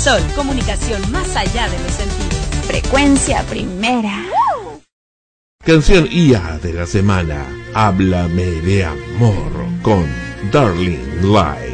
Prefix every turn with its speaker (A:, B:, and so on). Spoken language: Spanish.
A: Sol, comunicación más allá de los sentidos.
B: Frecuencia primera.
C: Canción IA de la semana. Háblame de amor con Darling Light.